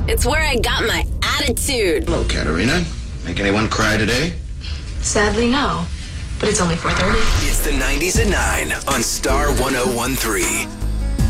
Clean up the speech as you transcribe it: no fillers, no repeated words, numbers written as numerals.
It's where I got my attitude. Hello, Katerina. Make anyone cry today? Sadly, no. But it's only 4:30. It's the 90s at 9 on Star 1013.